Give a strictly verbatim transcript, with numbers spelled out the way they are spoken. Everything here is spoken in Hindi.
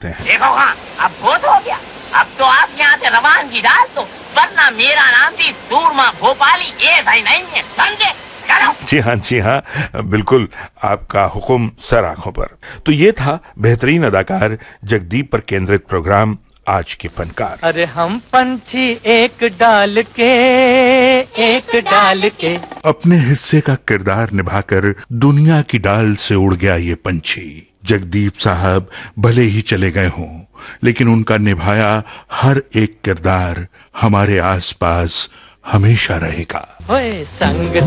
करते हैं। देखो हाँ, अब बहुत हो गया, अब तो आप यहाँ से रवानगी डाल दो, वरना मेरा नाम भी सूरमा भोपाली ऐसा ही नहीं है, समझे? चलो। जी हाँ जी हाँ, बिल्कुल आपका हुक्म सर आंखों पर। तो ये था बेहतरीन अदाकार जगदीप पर केंद्रित प्रोग्राम आज के फनकार। अरे हम पंछी एक डाल के एक डाल के अपने हिस्से का किरदार निभाकर दुनिया की डाल से उड़ गया ये पंछी। जगदीप साहब भले ही चले गए हों, लेकिन उनका निभाया हर एक किरदार हमारे आसपास हमेशा रहेगा। ओए संग